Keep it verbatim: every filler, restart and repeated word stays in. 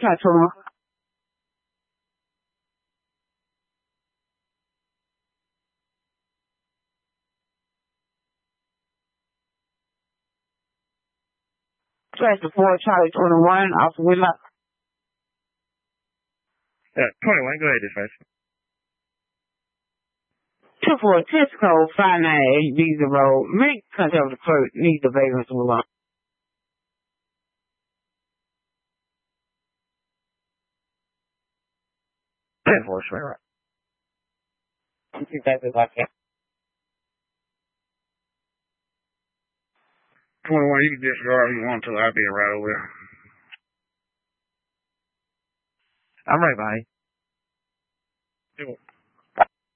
try twenty-one. Track the four, Charlie twenty-one, Officer Whitlock. Yeah, twenty-one, go ahead, dispatch. two four, test code five nine eight, Visa Road. Make contact with the clerk. Need the vagrants to move on. ten four, straight right. Exactly like that. twenty-one, you can disregard if you want to. I'll be right over there. I'm right behind you.